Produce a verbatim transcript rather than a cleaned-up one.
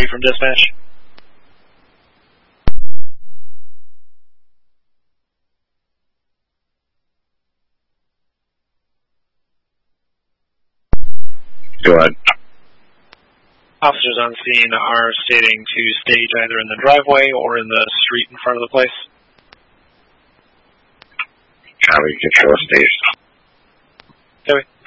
three from dispatch. Go ahead. Officers on scene are stating to stage either in the driveway or in the street in front of the place. Copy, control stage. Copy.